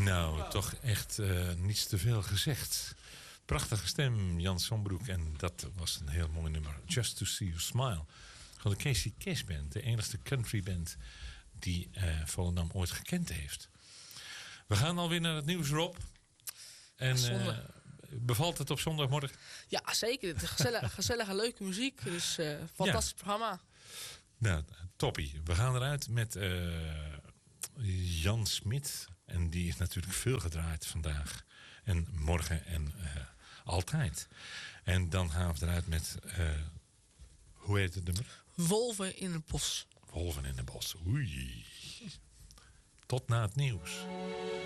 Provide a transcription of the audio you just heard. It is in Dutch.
Nou, toch echt niets te veel gezegd. Prachtige stem, Jan Sombroek. En dat was een heel mooi nummer. Just to See You Smile. Van de Casey Cash Band. De enigste country band die Volendam ooit gekend heeft. We gaan alweer naar het nieuws, Rob. En bevalt het op zondagmorgen? Ja, zeker. Het is gezellige, leuke muziek. Dus fantastisch programma. Nou, toppie. We gaan eruit met Jan Smit. En die is natuurlijk veel gedraaid vandaag. En morgen en altijd. En dan gaan we eruit met... hoe heet het nummer? Wolven in het bos. Wolven in het bos. Oei. Tot na het nieuws.